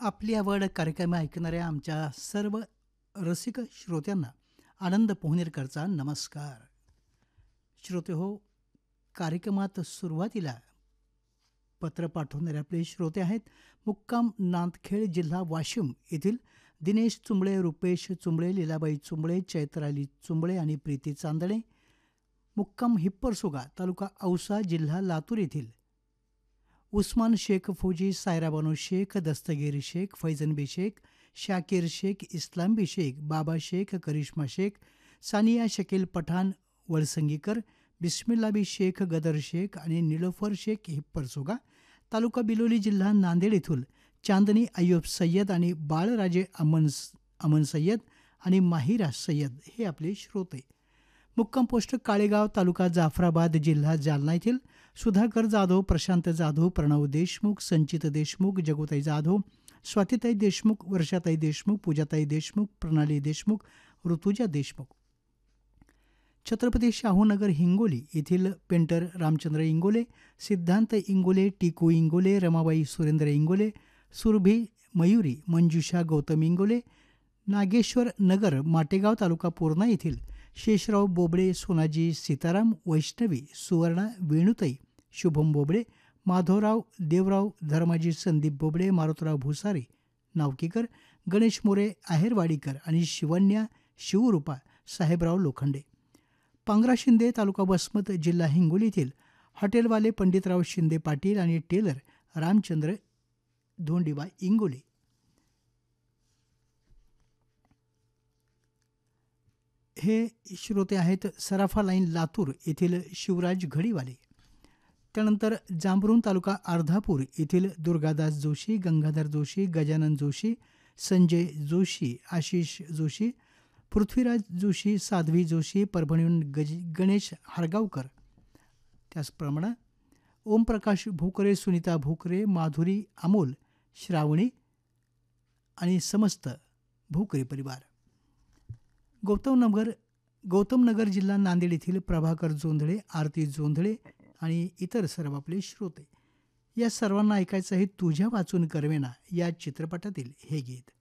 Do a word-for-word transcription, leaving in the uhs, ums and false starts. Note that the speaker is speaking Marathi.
आपली आवड कार्यक्रम ऐकणाऱ्या आमच्या सर्व रसिक श्रोत्यांना आनंद पोहनेरकरचा नमस्कार. श्रोते हो, कार्यक्रमात सुरुवातीला पत्र पाठवणारे आपले श्रोते आहेत मुक्काम नांदखेड, जिल्हा वाशिम येथील दिनेश चुंबळे, रुपेश चुंबळे, लीलाबाई चुंबळे, चैत्राली चुंबळे आणि प्रीती चांदणे. मुक्काम हिप्परसुगा, तालुका औसा, जिल्हा लातूर येथील उस्मान शेख फौजी, सायराबानो शेख, दस्तगीर शेख, फैजनबी शेख, शाकीर शेख, इस्लामबी शेख, बाबा शेख, करिश्मा शेख, सानिया शकील पठाण वळसंगीकर, बिस्मिल्लाबी शेख, गदर शेख आणि निलोफर शेख हिप्परसुगा, तालुका बिलोली, जिल्हा नांदेड येथील चांदनी अय्यूब सय्यद आणि बाळराजे अमन अमन सय्यद आणि माहिरा सय्यद हे आपले श्रोते. मुक्काम पोस्ट काळेगाव, तालुका जाफराबाद, जिल्हा जालना येथील सुधाकर जाधव, प्रशांत जाधव, प्रणव देशमुख, संचित देशमुख, जगोताई जाधव, स्वातीताई देशमुख, वर्षाताई देशमुख, पूजाताई देशमुख, प्रणाली देशमुख, ऋतुजा देशमुख. छत्रपती शाहूनगर हिंगोली येथील पेंटर रामचंद्र इंगोले, सिद्धांत इंगोले, टिकू इंगोले, रमाबाई सुरेंद्र इंगोले, सुरभी मयुरी, मंजुषा गौतम इंगोले. नागेश्वर नगर, माटेगाव, तालुका पूर्णा येथील शेषराव बोबडे, सोनाजी सीताराम, वैष्णवी, सुवर्णा, वेणुताई, शुभम बोबडे, माधवराव देवराव, धर्माजी संदीप बोबडे, मारुतराव भुसारी नावकीकर, गणेश मोरे आहेरवाडीकर आणि शिवन्या शिवरूपा साहेबराव लोखंडे. पांगरा शिंदे, तालुका वसमत, जिल्हा हिंगोली येथील हॉटेलवाले पंडितराव शिंदे पाटील आणि टेलर रामचंद्र धोंडीबा इंगोले. हे श्रोते आहेत सराफा लाईन, लातूर येथील शिवराज घडीवाले. त्यानंतर जांभरुण, तालुका अर्धापूर येथील दुर्गादास जोशी, गंगाधर जोशी, गजानन जोशी, संजय जोशी, आशिष जोशी, पृथ्वीराज जोशी, साध्वी जोशी, परभणीहून गज गणेश हरगावकर. त्याचप्रमाणे ओमप्रकाश भोकरे, सुनीता भोकरे, माधुरी अमोल, श्रावणी आणि समस्त भोकरे परिवार. गौतमनगर गौतमनगर जिल्हा नांदेड येथील प्रभाकर जोंधळे, आरती जोंधळे आणि इतर सर्व आपले श्रोते. या सर्वांना ऐकायचं आहे तुझ्या वाचून करवेना या चित्रपटातील हे गीत.